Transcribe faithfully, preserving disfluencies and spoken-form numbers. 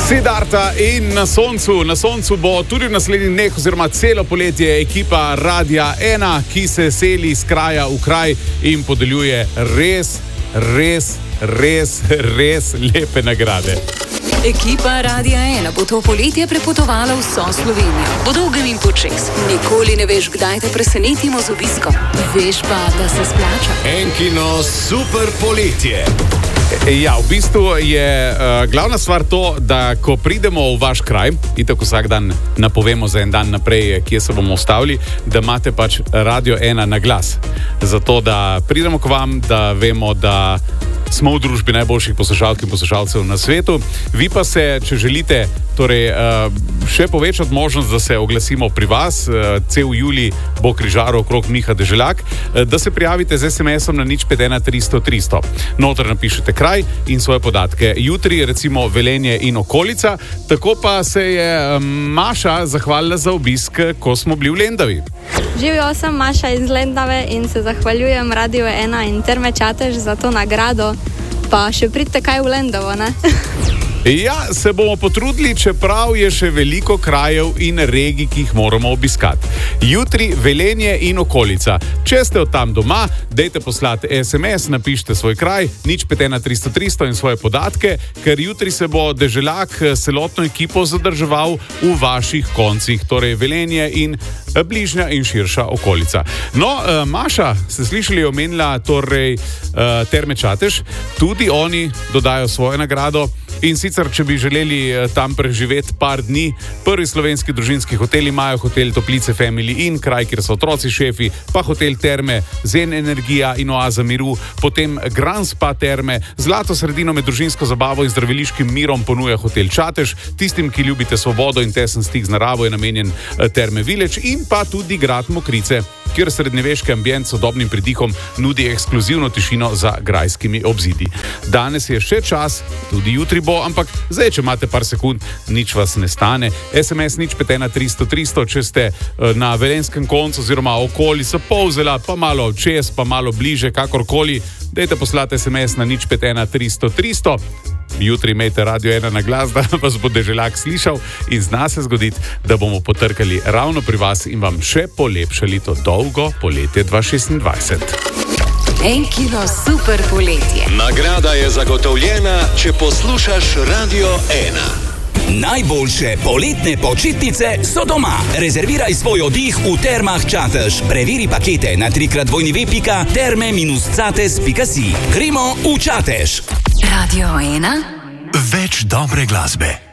Siddharta in na soncu. Na soncu bo tudi v naslednjih dneh oziroma celo poletje ekipa Radia ena, ki se seli iz kraja v kraj in podeljuje res, res, res, res lepe nagrade. Ekipa Radia ena bo to poletje prepotovala vso Slovenijo. Po dolgem in počez. Nikoli ne veš, kdaj te presenetimo z obiskom. Veš pa, da se splača. Enkino super poletje. Ja, v bistvu je uh, glavna stvar to, da ko pridemo v vaš kraj, in tako vsak dan napovemo za en dan naprej, kje se bomo ustavili, da imate pač Radio ena na glas. Zato, da pridemo k vam, da vemo, da smo v družbi najboljših poslušalk in poslušalcev na svetu. Vi pa se, če želite, torej, uh, še povečati možnost, da se oglasimo pri vas, uh, cel julij bo križaril okrog Miha Deželjak, uh, da se prijavite z es em esom na nič pet ena tristo tristo. Noter napišete kraj in svoje podatke. Jutri recimo Velenje in okolica, tako pa se je um, Maša zahvalila za obisk, ko smo bili v Lendavi. Živijo, sem Maša iz Lendave in se zahvaljujem Radio ena in Terme Čatež za to nagrado. Pa še pridite kaj v Lendavo, ne? Ja, se bomo potrudili, čeprav je še veliko krajev in regij, ki jih moramo obiskati. Jutri Velenje in okolica. Če ste od tam doma, dejte poslati es em es, napišite svoj kraj, nič pet ena tristo tristo in svoje podatke, ker jutri se bo Deželjak celotno ekipo zadrževal v vaših koncih, torej Velenje in bližnja in širša okolica. No, Maša, ste slišali, omenila torej Terme Čatež, tudi oni dodajo svojo nagrado. In sicer, če bi želeli tam preživeti par dni, prvi slovenski družinski hotel imajo hotel Toplice Family Inn, kraj, kjer so otroci šefi, pa hotel Terme, Zen Energija in Oaza miru, potem Grand Spa Terme, zlato sredino med družinsko zabavo in zdraviliškim mirom ponuja hotel Čatež, tistim, ki ljubite svobodo in tesen stik z naravo, je namenjen Terme Village in pa tudi grad Mokrice, kjer srednjeveški ambient s sodobnim pridihom nudi ekskluzivno tišino za grajskimi obzidi. Danes je še čas, tudi jutri bo, ampak zdaj, če imate par sekund, nič vas ne stane. es em es nič pet ena tristo tristo, če ste na velenskem koncu oziroma okolico Polzela, pa malo čez, pa malo bliže, kakorkoli, dajte poslati es em es na nič pet ena tristo tristo. Jutri imejte Radio ena na glas, da vas bo Deželjak slišal in zna se zgoditi, da bomo potrkali ravno pri vas in vam še polepšali to dolgo poletje dva tisoč šestindvajset. Enkino super poletje. Nagrada je zagotovljena, če poslušaš Radio ena. Najboljše poletne počitnice so doma. Rezerviraj svoj oddih v Termah Čatež. Preveri pakete na trikrat dvojni ve pika terme minus cates pika si. Gremo v Čatež. Radio ena. Več dobre glasbe.